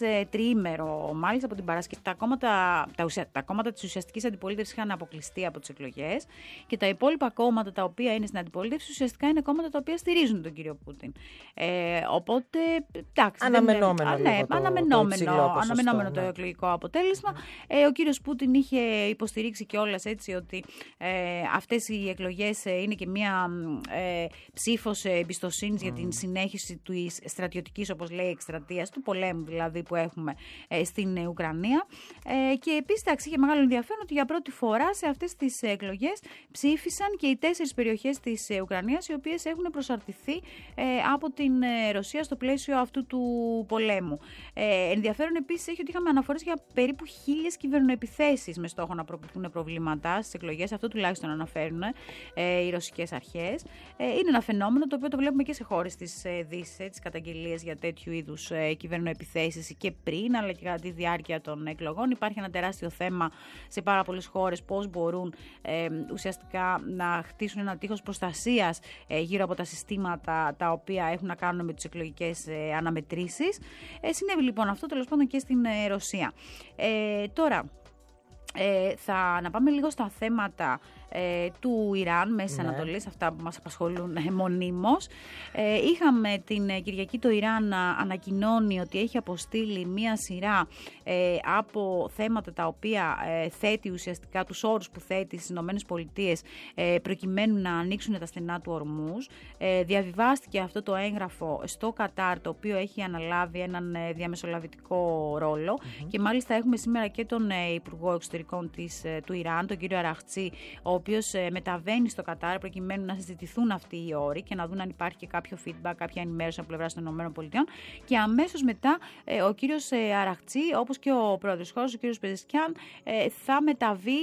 τριήμερο, μάλιστα από την Παρασκευή. Τα κόμματα της ουσιαστικής αντιπολίτευσης είχαν αποκλειστεί από τις εκλογές και τα υπόλοιπα κόμματα τα οποία είναι στην αντιπολίτευση ουσιαστικά είναι κόμματα τα οποία στηρίζουν τον κύριο Πούτιν. Οπότε, εντάξει. Αναμενόμενο το εκλογικό αποτέλεσμα. Ο κύριος Πούτιν είχε υποστηρίξει κιόλας έτσι ότι αυτές οι εκλογές είναι και μία ψήφος εμπιστοσύνης για την συνέχιση της στρατιωτικής, όπως λέει, εκστρατείας, του πολέμου δηλαδή που έχουμε στην Ουκρανία. Και επίσης είχε μεγάλο ενδιαφέρον ότι για πρώτη φορά σε αυτές τις εκλογές ψήφισαν και οι 4 περιοχές της Ουκρανίας οι οποίες έχουν προσαρτηθεί από την Ρωσία στο πλαίσιο αυτού του πολέμου. Ενδιαφέρον επίσης έχει ότι είχαμε αναφορές για περίπου 1.000 κυβερνοεπιθέσεις με στόχο να προκληθούν προβλήματα στις εκλογές. Αυτό τουλάχιστον αναφέρουν οι ρωσικές αρχές. Είναι ένα φαινόμενο το οποίο το βλέπουμε και σε χώρες της Δύσης, τις καταγγελίες για τέτοιου είδους κυβερνοεπιθέσεις και πριν, αλλά και κατά τη διάρκεια των εκλογών. Υπάρχει ένα τεράστιο θέμα σε πάρα πολλές χώρες πώς μπορούν ουσιαστικά να χτίσουν ένα τείχος προστασίας γύρω από τα συστήματα τα οποία έχουν να κάνουν με τις εκλογικές αναμετρήσεις. Συνέβη λοιπόν αυτό τέλος πάντων και στην Ρωσία. Τώρα, να πάμε λίγο στα θέματα του Ιράν, Μέσης Ανατολής, αυτά που μας απασχολούν μονίμως. Είχαμε την Κυριακή το Ιράν να ανακοινώνει ότι έχει αποστείλει μία σειρά από θέματα τα οποία θέτει ουσιαστικά, τους όρους που θέτει στις ΗΠΑ προκειμένου να ανοίξουν τα στενά του Ορμούζ. Διαβιβάστηκε αυτό το έγγραφο στο Κατάρ, το οποίο έχει αναλάβει έναν διαμεσολαβητικό ρόλο και μάλιστα έχουμε σήμερα και τον Υπουργό Εξωτερικών του Ιράν, τον κύριο Αραχτσί, ο οποίος μεταβαίνει στο Κατάρ προκειμένου να συζητηθούν αυτοί οι όροι και να δουν αν υπάρχει και κάποιο feedback, κάποια ενημέρωση από πλευράς των ΗΠΑ. Και αμέσως μετά ο κύριος Αραχτσί, όπως και ο πρόεδρος της χώρας, ο κύριος Πεζεσκιάν, θα μεταβεί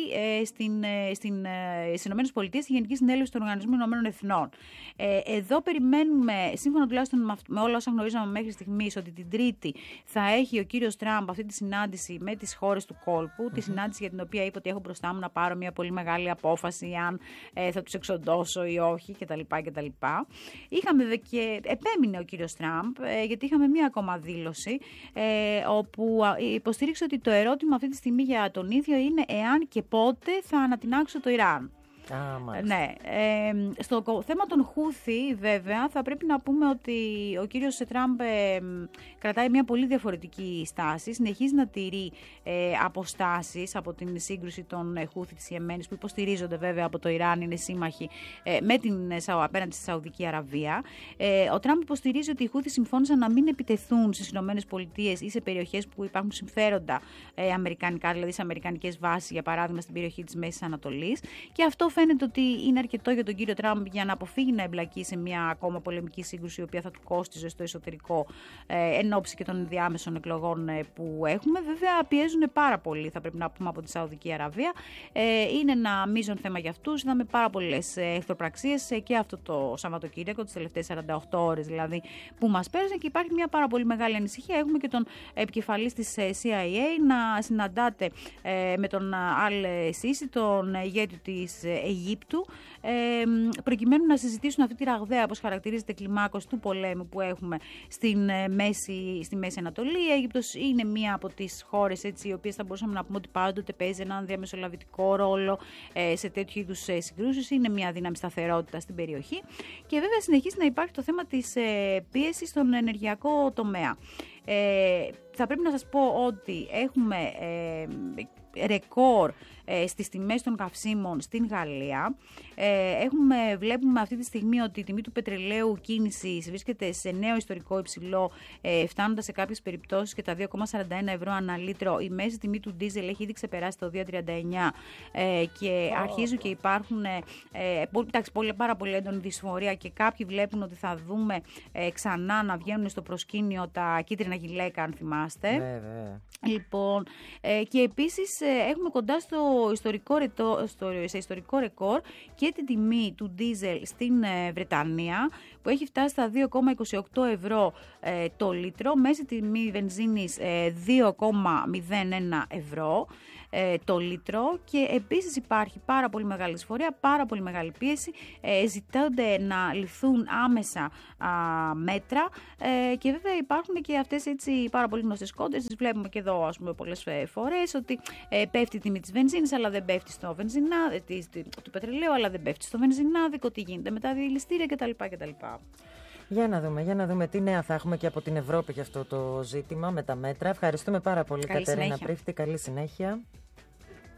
στις ΗΠΑ, στη Γενική Συνέλευση του Οργανισμού Ηνωμένων Εθνών. Εδώ περιμένουμε, σύμφωνα τουλάχιστον με όλα όσα γνωρίζαμε μέχρι στιγμής, ότι την Τρίτη θα έχει ο κύριος Τραμπ αυτή τη συνάντηση με τις χώρες του κόλπου, τη συνάντηση για την οποία είπε ότι έχω μπροστά μου να πάρω μια πολύ μεγάλη απόφαση αν θα τους εξοντώσω ή όχι κτλ. Είχαμε και επέμεινε ο κύριος Τραμπ, γιατί είχαμε μία ακόμα δήλωση όπου υποστήριξε ότι το ερώτημα αυτή τη στιγμή για τον ίδιο είναι εάν και πότε θα ανατινάξω το Ιράν. Ναι. Στο θέμα των Χούθι, βέβαια, θα πρέπει να πούμε ότι ο κύριος Τραμπ κρατάει μια πολύ διαφορετική στάση. Συνεχίζει να τηρεί αποστάσεις από την σύγκρουση των Χούθι της Ιεμένης, που υποστηρίζονται βέβαια από το Ιράν, είναι σύμμαχοι απέναντι στη Σαουδική Αραβία. Ο Τραμπ υποστηρίζει ότι οι Χούθι συμφώνησαν να μην επιτεθούν στις ΗΠΑ ή σε περιοχές που υπάρχουν συμφέροντα αμερικανικά, δηλαδή σε αμερικανικές βάσεις, για παράδειγμα στην περιοχή της Μέσης Ανατολής. Και αυτό φαίνεται ότι είναι αρκετό για τον κύριο Τραμπ για να αποφύγει να εμπλακεί σε μια ακόμα πολεμική σύγκρουση, η οποία θα του κόστιζε στο εσωτερικό εν ώψη και των διάμεσων εκλογών που έχουμε. Βέβαια, πιέζουν πάρα πολύ, θα πρέπει να πούμε, από τη Σαουδική Αραβία. Είναι ένα μείζον θέμα για αυτούς. Είδαμε πάρα πολλές εχθροπραξίες και αυτό το Σαββατοκύριακο, τις τελευταίες 48 ώρες δηλαδή, που μας πέρασαν, και υπάρχει μια πάρα πολύ μεγάλη ανησυχία. Έχουμε και τον επικεφαλής της CIA να συναντάται με τον Αλ Σίσι, τον ηγέτη της Αιγύπτου, προκειμένου να συζητήσουν αυτή τη ραγδαία, όπως χαρακτηρίζεται, κλιμάκωση του πολέμου που έχουμε στη Μέση Ανατολή. Η Αίγυπτος είναι μία από τις χώρες, έτσι, οι οποίες θα μπορούσαμε να πούμε ότι πάντοτε παίζει έναν διαμεσολαβητικό ρόλο σε τέτοιου είδους συγκρούσεις. Είναι μία δύναμη σταθερότητα στην περιοχή. Και βέβαια συνεχίζει να υπάρχει το θέμα της πίεσης στον ενεργειακό τομέα. Θα πρέπει να σας πω ότι έχουμε ρεκόρ στις τιμές των καυσίμων στην Γαλλία. Βλέπουμε αυτή τη στιγμή ότι η τιμή του πετρελαίου κίνησης βρίσκεται σε νέο ιστορικό υψηλό, φτάνοντας σε κάποιες περιπτώσεις και τα 2,41 ευρώ ανά λίτρο. Η μέση τιμή του ντίζελ έχει ήδη ξεπεράσει το 2,39 και αρχίζουν και υπάρχουν πάρα πολύ έντονη δυσφορία, και κάποιοι βλέπουν ότι θα δούμε ξανά να βγαίνουν στο προσκήνιο τα κίτρινα γυλαίκα, αν θυμάστε. Λοιπόν, και επίσης έχουμε κοντά σε ιστορικό ρεκόρ και την τιμή του ντίζελ στην Βρετανία, που έχει φτάσει στα 2,28 ευρώ το λίτρο, μέση τιμή βενζίνης 2,01 ευρώ το λίτρο, και επίσης υπάρχει πάρα πολύ μεγάλη δυσφορία, πάρα πολύ μεγάλη πίεση, ζητώνται να ληφθούν άμεσα μέτρα, και βέβαια υπάρχουν και αυτές έτσι πάρα πολύ γνωστές κόντες, τις βλέπουμε και εδώ ας πούμε πολλές φορές, ότι πέφτει η τιμή της βενζίνης αλλά δεν πέφτει στο του πετρελαίου, αλλά δεν πέφτει στο βενζινάδικο, τι γίνεται με τα διελιστήρια κτλ. Για να δούμε τι νέα θα έχουμε και από την Ευρώπη για αυτό το ζήτημα με τα μέτρα. Ευχαριστούμε πάρα πολύ, Κατερίνα Πρίφτη. Καλή συνέχεια.